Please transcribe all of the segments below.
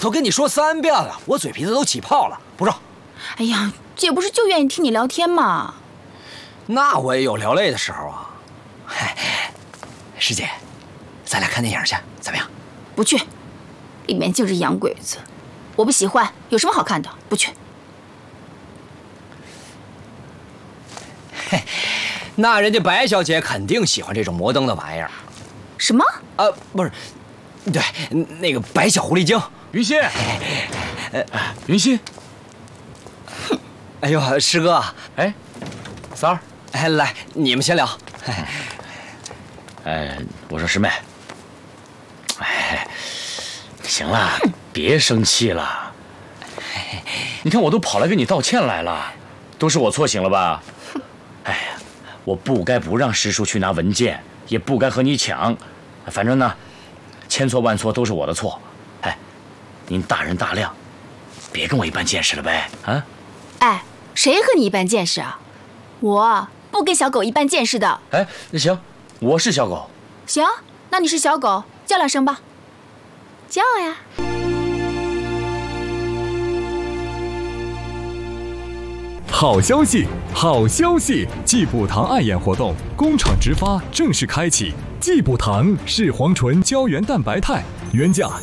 都跟你说3遍了，我嘴皮子都起泡了，不中。 哎呀，姐不是就愿意听你聊天吗？ 那我也有聊累的时候啊。嗨，师姐，咱俩看电影去，怎么样？ 不去，里面净是洋鬼子，我不喜欢，有什么好看的？不去。 嘿，那人家白小姐肯定喜欢这种摩登的玩意儿。 什么？ 不是，对，那个白小狐狸精。 云溪，云溪。 哎呦，师哥， 哎，三儿， 哎，来，你们先聊。 我说师妹，行了，别生气了。你看我都跑来跟你道歉来了，都是我错行了吧？哎呀，我不该不让师叔去拿文件，也不该和你抢，反正呢，千错万错都是我的错。哎，您大人大量，别跟我一般见识了呗，啊？ 哎，谁和你一般见识啊？我不跟小狗一般见识的。 哎，那行，我是小狗。 行，那你是小狗，叫2声吧。叫呀。 好消息，好消息！济补堂爱眼活动工厂直发正式开启。济补堂视黄醇胶原蛋白肽原价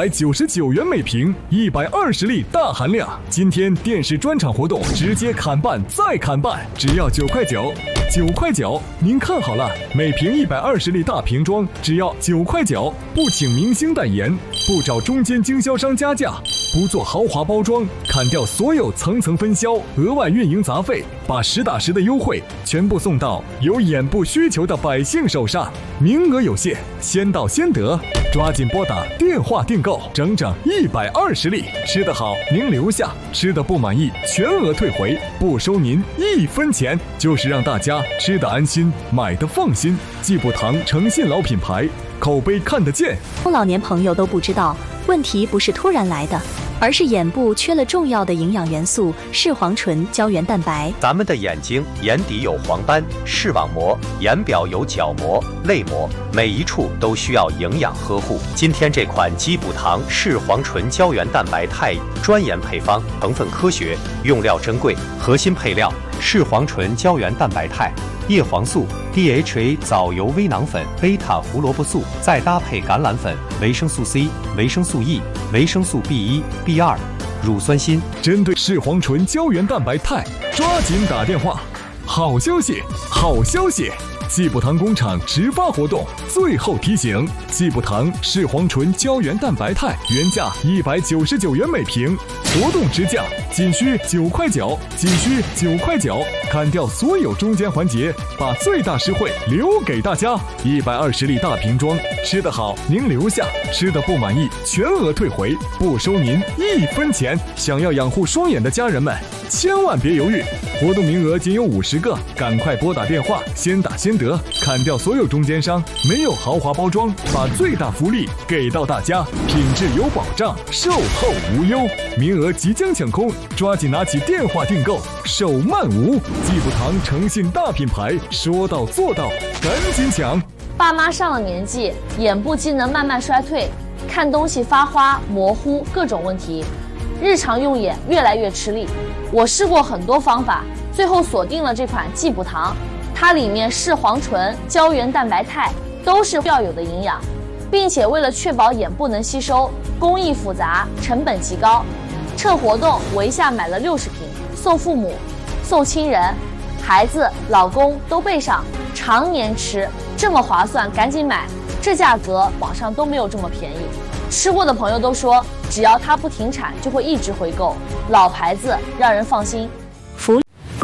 199元每瓶，120粒大含量。今天电视专场活动直接砍半再砍半，只要9块9，9块9。您看好了，每瓶120粒大瓶装只要9块9，不请明星代言，不找中间经销商加价，不做豪华包装，砍掉所有层层分销、额外运营杂费，把实打实的优惠全部送到有眼部需求的百姓手上。名额有限，先到先得，抓紧拨打电话订购，整整120粒。吃得好您留下，吃得不满意全额退回，不收您1分钱，就是让大家吃得安心，买得放心。济补堂诚信老品牌，口碑看得见。 中老年朋友都不知道，问题不是突然来的，而是眼部缺了重要的营养元素视黄醇胶原蛋白。 咱们的眼睛眼底有黄斑、视网膜，眼表有角膜、泪膜，每一处都需要营养呵护。今天这款济补堂视黄醇胶原蛋白肽专研配方，成分科学，用料珍贵，核心配料视黄醇胶原蛋白肽、叶黄素、DHA 藻油微囊粉、贝塔胡萝卜素，再搭配橄榄粉、维生素 C、维生素 E、维生素 B1、B2、乳酸锌。 针对视黄醇胶原蛋白肽，抓紧打电话。好消息，好消息！济补堂工厂直发活动，最后提醒：济补堂视黄醇胶原蛋白肽原价199元每瓶，活动直降，仅需9块9，仅需9块9，砍掉所有中间环节，把最大实惠留给大家。120粒大瓶装，吃得好您留下，吃得不满意全额退回，不收您1分钱。想要养护双眼的家人们，千万别犹豫，活动名额仅有50个，赶快拨打电话，先打先得，砍掉所有中间商，没有豪华包装，把最大福利给到大家，品质有保障，售后无忧。名额即将抢空，抓紧拿起电话订购，手慢无。济补堂诚信大品牌，说到做到，赶紧抢！ 爸妈上了年纪，眼部机能慢慢衰退，看东西发花、模糊，各种问题。日常用眼越来越吃力，我试过很多方法，最后锁定了这款济补堂。它里面视黄醇、胶原蛋白肽都是要有的营养，并且为了确保眼部能吸收，工艺复杂，成本极高。趁活动我一下买了60瓶，送父母、送亲人、孩子、老公都备上，常年吃，这么划算，赶紧买！这价格网上都没有这么便宜。吃过的朋友都说，只要它不停产，就会一直回购，老牌子，让人放心。 福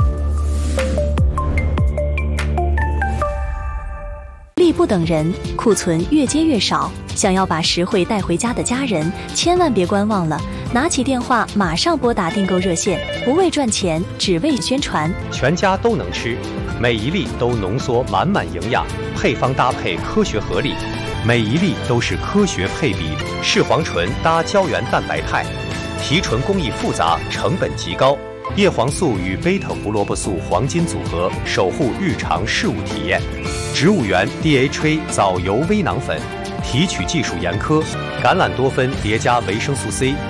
利不等人，库存越接越少。想要把实惠带回家的家人，千万别观望了，拿起电话马上拨打订购热线，不为赚钱，只为宣传。 全家都能吃，每一粒都浓缩满满营养，配方搭配科学合理，每一粒都是科学配比。视黄醇搭胶原蛋白肽，提纯工艺复杂，成本极高。叶黄素与贝塔胡萝卜素黄金组合，守护日常事物体验。植物源 DHA 藻油微囊粉，提取技术严苛，橄榄多酚叠加维生素 C